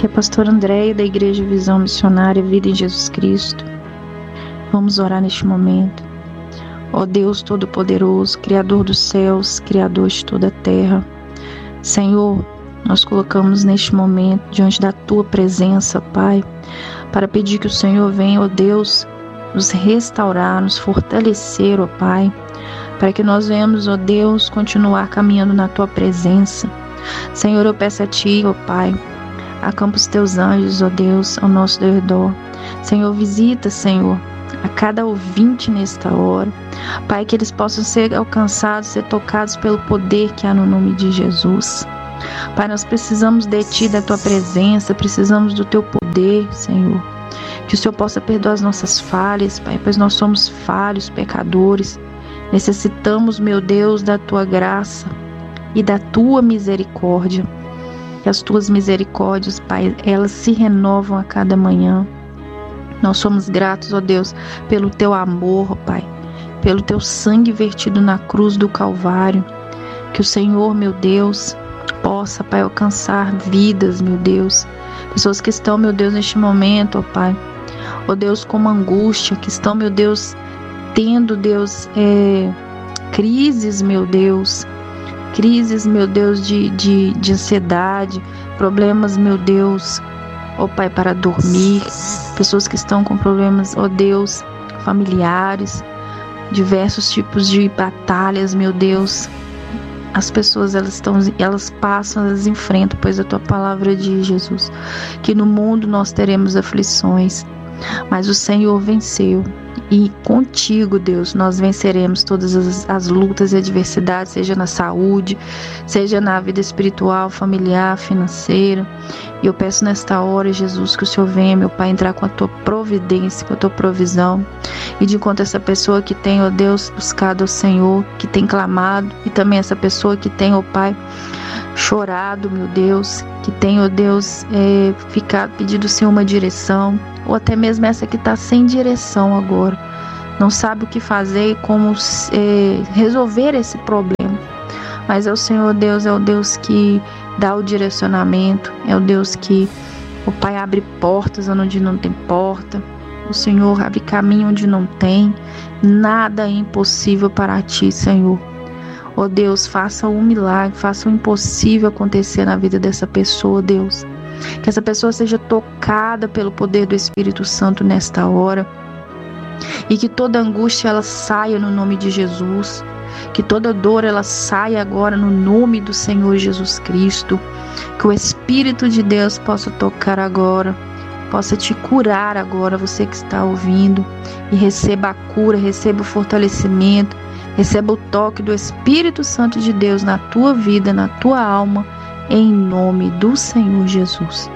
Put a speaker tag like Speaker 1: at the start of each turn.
Speaker 1: Aqui é a pastora Andréia da Igreja Visão Missionária Vida em Jesus Cristo. Vamos orar neste momento. Ó Deus Todo-Poderoso, Criador dos céus, Criador de toda a terra. Senhor, nós colocamos neste momento diante da Tua presença, Pai, para pedir que o Senhor venha, ó Deus, nos restaurar, nos fortalecer, ó Pai, para que nós venhamos, ó Deus, continuar caminhando na Tua presença. Senhor, eu peço a Ti, ó Pai, acampa os Teus anjos, ó Deus, ao nosso redor. Senhor, visita, Senhor, a cada ouvinte nesta hora. Pai, que eles possam ser alcançados, ser tocados pelo poder que há no nome de Jesus. Pai, nós precisamos de Ti, da Tua presença, precisamos do Teu poder, Senhor. Que o Senhor possa perdoar as nossas falhas, Pai, pois nós somos falhos, pecadores. Necessitamos, meu Deus, da Tua graça e da Tua misericórdia. Que as Tuas misericórdias, Pai, elas se renovam a cada manhã. Nós somos gratos, ó Deus, pelo Teu amor, Pai, pelo Teu sangue vertido na cruz do Calvário. Que o Senhor, meu Deus, possa, Pai, alcançar vidas, meu Deus. Pessoas que estão, meu Deus, neste momento, ó Pai, ó Deus, com uma angústia, que estão, meu Deus, tendo, Deus, crises, meu Deus, de ansiedade, problemas, meu Deus, ó Pai, para dormir, pessoas que estão com problemas, ó Deus, familiares, diversos tipos de batalhas, meu Deus. As pessoas, elas passam, elas enfrentam, pois a Tua palavra diz, Jesus, que no mundo nós teremos aflições, mas o Senhor venceu. E contigo, Deus, nós venceremos todas as lutas e adversidades, seja na saúde, seja na vida espiritual, familiar, financeira. E eu peço nesta hora, Jesus, que o Senhor venha, meu Pai, entrar com a Tua providência, com a Tua provisão. E de enquanto essa pessoa que tem, ó Deus, buscado ao Senhor, que tem clamado, e também essa pessoa que tem, ó Pai, chorado, meu Deus, que tem, ó Deus, ficado pedindo ao Senhor uma direção, ou até mesmo essa que está sem direção agora, não sabe o que fazer e como resolver esse problema. Mas é o Senhor Deus, é o Deus que dá o direcionamento, é o Deus que, o Pai, abre portas onde não tem porta, o Senhor abre caminho onde não tem, nada é impossível para Ti, Senhor. Ó Deus, faça um milagre, faça o impossível acontecer na vida dessa pessoa, Deus. Que essa pessoa seja tocada pelo poder do Espírito Santo nesta hora. E que toda angústia ela saia no nome de Jesus. Que toda dor ela saia agora no nome do Senhor Jesus Cristo. Que o Espírito de Deus possa tocar agora, possa te curar agora, você que está ouvindo. E receba a cura, receba o fortalecimento, receba o toque do Espírito Santo de Deus na tua vida, na tua alma, em nome do Senhor Jesus.